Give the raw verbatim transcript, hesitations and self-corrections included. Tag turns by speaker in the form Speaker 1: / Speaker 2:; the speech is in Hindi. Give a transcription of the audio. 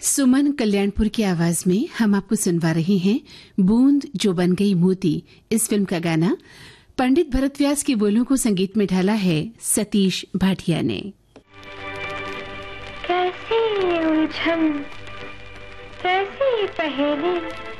Speaker 1: सुमन कल्याणपुर की आवाज में हम आपको सुनवा रहे हैं बूंद जो बन गई मोती इस फिल्म का गाना। पंडित भरत व्यास की बोलों को संगीत में ढाला है सतीश भाटिया ने।
Speaker 2: कैसी उलझन, कैसी पहेली,